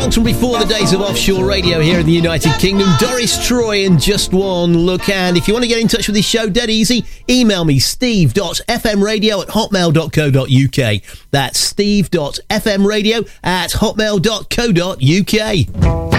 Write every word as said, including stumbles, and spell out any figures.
From before the days of offshore radio here in the United Kingdom, Doris Troy and Just One Look. And if you want to get in touch with this show, dead easy, email me steve dot f m radio at hotmail dot co dot u k. That's steve dot f m radio at hotmail dot co dot u k.